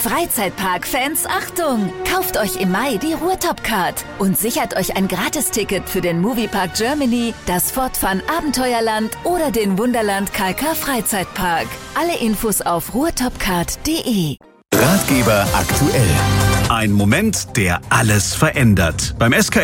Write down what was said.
Freizeitpark-Fans, Achtung! Kauft euch im Mai die Ruhrtop-Card und sichert euch ein Gratisticket für den Moviepark Germany, das Fort Fun Abenteuerland oder den Wunderland KK Freizeitpark. Alle Infos auf ruhrtopcard.de. Ratgeber aktuell. Ein Moment, der alles verändert. Beim SKR